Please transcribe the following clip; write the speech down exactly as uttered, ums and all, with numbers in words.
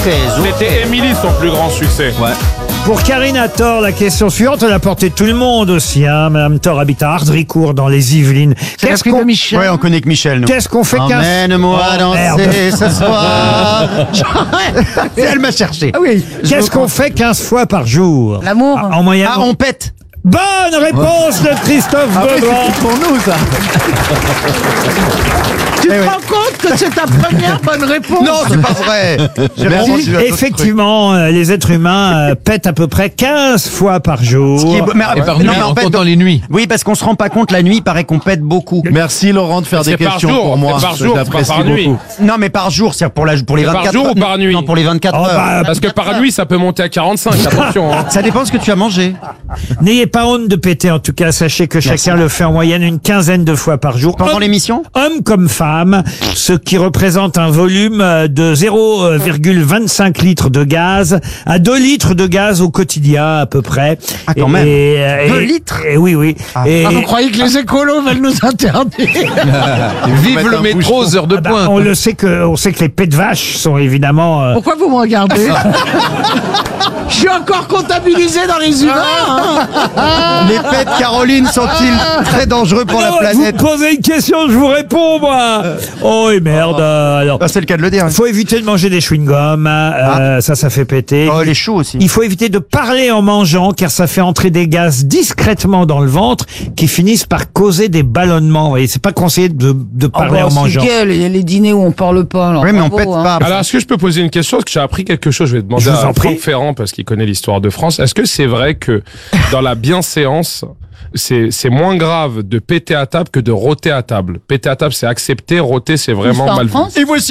C'était Émilie son plus grand succès. Ouais. Pour Karine Thor, la question suivante, elle a porté tout le monde aussi. Hein. Madame Thor habite à Ardricourt dans les Yvelines. Qu'est-ce qu'on Michel. Ouais, on connaît que Michel, nous. Qu'est-ce qu'on fait qu'un... Emmène-moi Oh, danser merde. ce soir. Elle m'a cherché. Ah oui. Qu'est-ce qu'on fait quinze fois par jour? L'amour. Ah, en moyenne. Ah, on pète. Bonne réponse de Christophe Ah oui, Beaugrand. c'est pour nous, ça. Tu te Eh ouais. rends compte que c'est ta première bonne réponse? Non, c'est pas vrai. J'ai Merci. répondu à d'autres Effectivement, euh, les êtres humains euh, pètent à peu près quinze fois par jour. trucs. Qui est- mais- Et par non, nuit, mais en en fait, comptant les nuits. Oui, parce qu'on se rend pas compte, la nuit, il paraît qu'on pète beaucoup. Merci Laurent de faire C'est des par questions jour, pour moi. c'est par jour, c'est pas J'apprécie par nuit. beaucoup. Non, mais par jour, c'est pour, la, pour les C'est par vingt-quatre jour heures. ou par nuit? Non, pour les vingt-quatre Oh, heures. bah, Parce que par nuit, ça peut monter à quarante-cinq, attention. Hein. Ça dépend ce que tu as mangé. N'ayez pas honte de péter, en tout cas, sachez que chacun le fait en moyenne une quinzaine de fois par jour. Pendant Homme- l'émission Hommes comme femmes, ce qui représente un volume de zéro virgule vingt-cinq litres de gaz à deux litres de gaz au quotidien à peu près. Ah, quand Et- même. et- Deux et- litres et oui, oui. Et- Ah, vous croyez que les écolos veulent nous interdire? Vive mettre le un métro aux heures de ah bah, pointe. on le sait que, on sait que les pets de vache sont évidemment. euh, Pourquoi vous me regardez? Je suis encore comptabilisé dans les humains. hein. Les pets de Caroline sont-ils très dangereux pour la non, planète? Vous me posez une question, je vous réponds, moi. Oh, et merde. euh, alors, Ah, c'est le cas de le dire. hein. faut éviter de manger des chewing-gums. euh, Ça, ça fait péter. Oh, les choux aussi. Il faut éviter de parler en mangeant car ça fait entrer des gaz discrètement dans le ventre qui finissent par causer des ballonnements. Vous voyez, c'est pas conseillé de, de parler Oh, en bah, mangeant. c'est gay, il y a les dîners où on parle pas. Alors, Oui, mais on bravo, pète hein. pas. Alors, est-ce que je peux poser une question? Parce que j'ai appris quelque chose. Je vais demander Je vous à en prie. Franck Ferrand, parce qu'il connaît l'histoire de France. Est-ce que c'est vrai que dans la bienséance, c'est c'est moins grave de péter à table que de rôter à table? Péter à table, c'est accepté. Rôter, c'est vraiment Juste en mal vu. France Et voici